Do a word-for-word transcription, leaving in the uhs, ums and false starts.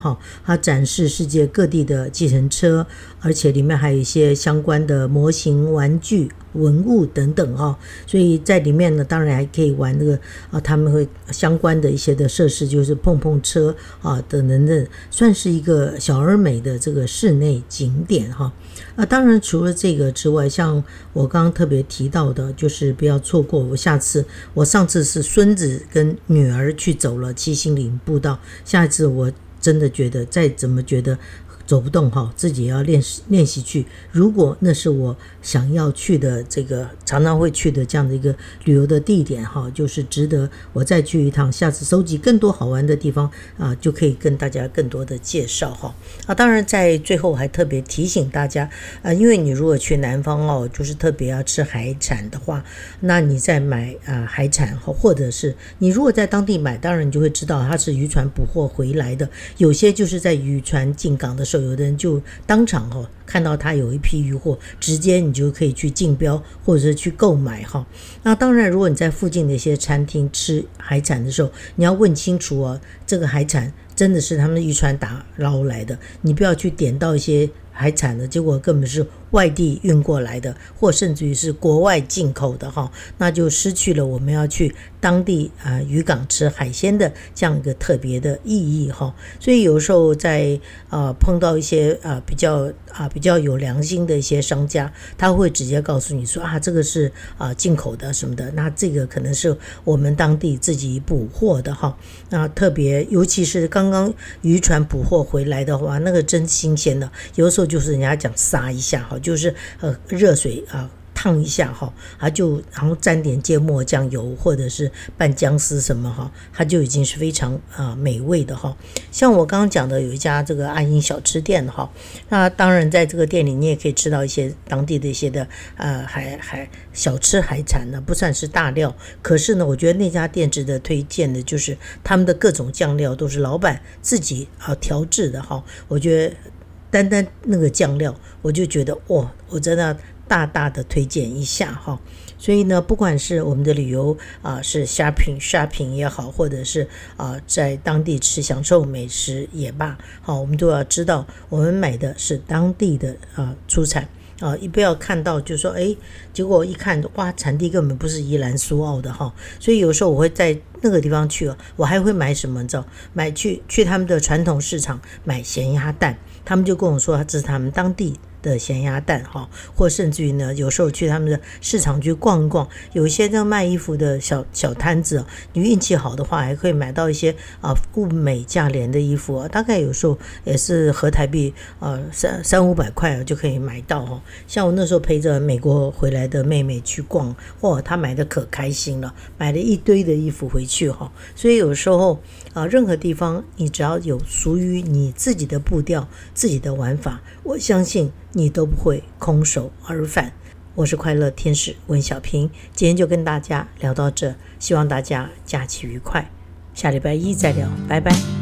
好，它展示世界各地的计程车，而且里面还有一些相关的模型、玩具、文物等等哈、哦。所以在里面呢，当然还可以玩那个啊，他们会相关的一些的设施，就是碰碰车啊等等等，算是一个小而美的这个室内景点哈。啊，当然除了这个之外，像我刚刚特别提到的，就是不要错过我下次，我上次是孙子跟女儿去走了七星岭步道，下一次我真的觉得再怎么觉得走不动哈，自己要练习练习去。如果那是我想要去的这个常常会去的这样的一个旅游的地点哈，就是值得我再去一趟。下次收集更多好玩的地方啊，就可以跟大家更多的介绍哈。啊，当然在最后还特别提醒大家啊，因为你如果去南方哦，就是特别要吃海产的话，那你在买啊海产或者是你如果在当地买，当然你就会知道它是渔船捕获回来的，有些就是在渔船进港的时候，有的人就当场哈、哦、看到他有一批渔获，直接你就可以去竞标或者是去购买哈。那当然，如果你在附近的一些餐厅吃海产的时候，你要问清楚哦，这个海产真的是他们渔船打捞来的，你不要去点到一些海产的，结果根本是外地运过来的，或甚至于是国外进口的哈，那就失去了我们要去当地啊、呃、渔港吃海鲜的这样一个特别的意义哈。所以有时候在呃碰到一些啊、呃、比较啊、呃、比较有良心的一些商家，他会直接告诉你说啊，这个是啊、呃、进口的什么的，那这个可能是我们当地自己捕获的哈。那特别尤其是刚刚渔船捕获回来的话，那个真新鲜的，有的时候就是人家讲撒一下哈，就是呃热水啊烫一下哈，它就然后沾点芥末酱油或者是拌姜丝什么哈，它就已经是非常啊、呃、美味的哈。像我刚刚讲的有一家这个阿英小吃店哈，那当然在这个店里你也可以吃到一些当地的一些的呃海海小吃海产呢，不算是大料，可是呢我觉得那家店值得推荐的就是他们的各种酱料都是老板自己啊调制的哈。我觉得单单那个酱料我就觉得哇，我真的大大的推荐一下哈。所以呢，不管是我们的旅游啊、呃，是 shopping shopping 也好，或者是啊、呃、在当地吃享受美食也罢，好，我们都要知道我们买的是当地的啊、呃、出产啊，一不要看到就说哎，结果一看哇，产地根本不是宜兰苏澳的哈。所以有时候我会在那个地方去，我还会买什么，你知道，买去去他们的传统市场买咸鸭蛋，他们就跟我说这是他们当地的咸鸭蛋哈，或甚至于呢，有时候去他们的市场去逛一逛，有一些那卖衣服的小小摊子，你运气好的话，还可以买到一些啊物美价廉的衣服啊，大概有时候也是合台币呃三三五百块就可以买到哈。像我那时候陪着美国回来的妹妹去逛，哇，她买的可开心了，买了一堆的衣服回去哈。所以有时候啊，任何地方你只要有属于你自己的步调、自己的玩法，我相信你都不会空手而返。我是快乐天使温小平，今天就跟大家聊到这，希望大家假期愉快，下礼拜一再聊，拜拜。